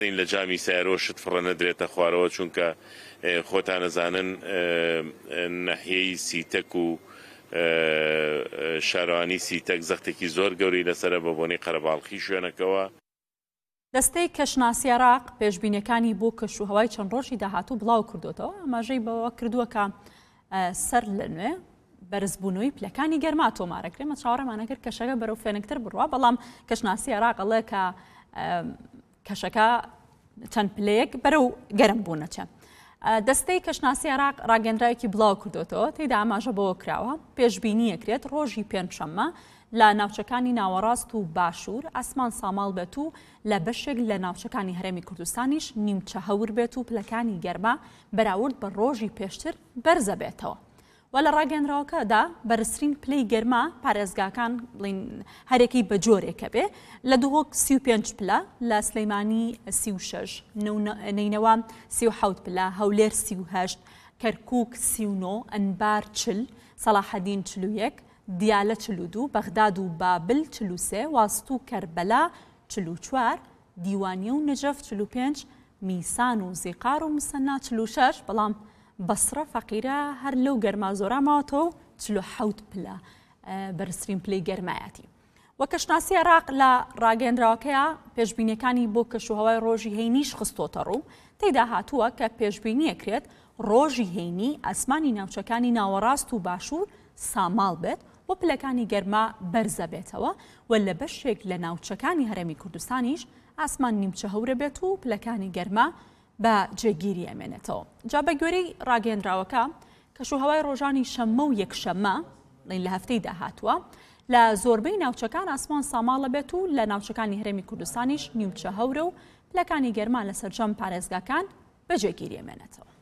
لە جامی سایرۆشت فڕە نەدرێتە خوارەوە چونکە خۆتان ئەزانن ناحیەی سیتەک و شارەوانی سیتەک زەختێکی زۆر گەوری لەسرە بە بۆنەی قەرەباڵقی شوێنەکەوە. دەستەی کەشناسی عێراق پێشبینیەکانی بۆ کەشوهەوای چەند ڕۆژی داهاتوو بڵاو کردوتەوە. ئاماژەی بەوە کردووە کە سەر لە نوێ بەرزبوونەوەی پلەکانی گەرما تۆمارەکرێت. چاوەڕێمانەکرد کەشەکە بەرەو فێنکتر بڕوە، بەڵام کەشناسی عێراق ئەڵێ کە کەشەکە چەند پلەیەک بەرەو گەرم بوونەچە. دەستەی کەشناسی عێراق ڕاگەندراوێکی بڵاو کردوتەوە، تێیدا ئاماژە بەوە کراوە پێشبینیەکرێت ڕۆژی پێنجشەممە لە ناوچەکانی ناوەڕاست و باشوور ئاسمان ساماڵ بێت و لە بەشێک لە ناوچەکانی هەرێمی کوردستانیش نیمچە هەور بێت و پلەکانی گەرما بەراورد بە ڕۆژی پێشتر بەرزە بێتەوە. و لە ڕاگەندراوەکەدا بەرزترین پلەی گەرما پارێزگاکان بڵین هەرێکی بە جۆرێکە بێ لە دووهۆک 35 پلە، لە سلەیمانی 36، نینەوە 37 پلە، هەولێر 38، کەرکووک 39، ئەنبار 40، سەلاحەدین 41، دیالە 42، بەغداد و بابل 43، واست و کەربەلا 44، دیوانیە و نەجەف 45، میسان و زیقار و مسەنا 46، بەڵام بەسرە فەقیرە هەر لەو گەرما زۆرا ماوەتەوە 47 پلە بەرزترین پلەی گەرمایەتی. وە کەشناسی عێراق لە ڕاگەندراوەکەیە پێشبینیەکانی بۆ کەشوهەوای ڕۆژی هەینیش خستۆتە ڕوو. تێیدا هاتووە کە پێشبینیەکرێت ڕۆژی هەینی ئاسمانی ناوچەکانی ناوەڕاست و باشوور ساماڵ بێت و پلەکانی گەرما بەرزە بێتەوە، و لە بەشێک لە ناوچەکانی هەرێمی کوردستانیش ئاسمان نیمچە هەورە بێت و پلەکانی گەرما بە جێگیری ئەمێنێتەوە. جا بە گوێرەی ڕاگەندراوەکە کەشوهەوای ڕۆژانی شەممە و یەکشەممە لە هەفتەی داهاتووە لە زۆربەی ناوچەکان ئاسمان ساماڵە بێت و لە ناوچەکانی هەرێمی کوردستانیش نیمچە هەورە و پلەکانی گەرما لە سەرجەم پارێزگاکان بە جێگیری ئەمێنێتەوە.